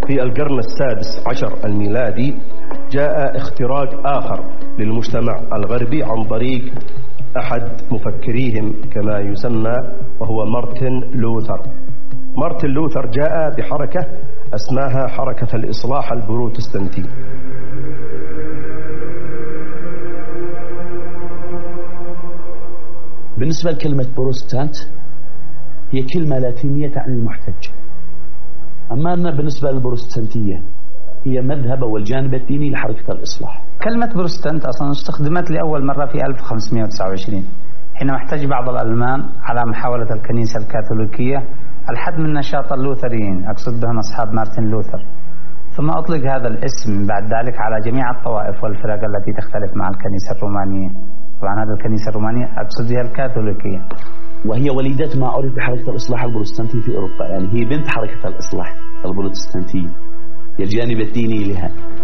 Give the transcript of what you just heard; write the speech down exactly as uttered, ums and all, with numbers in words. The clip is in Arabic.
في القرن السادس عشر الميلادي جاء اختراق آخر للمجتمع الغربي عن طريق أحد مفكريهم كما يسمى، وهو مارتن لوثر. مارتن لوثر جاء بحركة اسمها حركة الإصلاح البروتستانتي. بالنسبة لكلمة بروتستانت هي كلمة لاتينية تعني المحتج، أما أن بالنسبة للبروتستانتية هي مذهب والجانب الديني لحركة الإصلاح. كلمة بروتستانت أصلا استخدمت لأول مرة في ألف وخمسمائة وتسعة وعشرين حينما احتج بعض الألمان على محاولة الكنيسة الكاثوليكية الحد من نشاط اللوثريين، أقصد بهم أصحاب مارتن لوثر، ثم أطلق هذا الاسم بعد ذلك على جميع الطوائف والفرق التي تختلف مع الكنيسة الرومانية. طبعا هذه الكنيسة الرومانية أقصد بها الكاثوليكية، وهي وليدة ما عرف بحركة الإصلاح البروتستانتي في أوروبا، يعني هي بنت حركة الإصلاح البروتستانتي، هي الجانب الديني لها.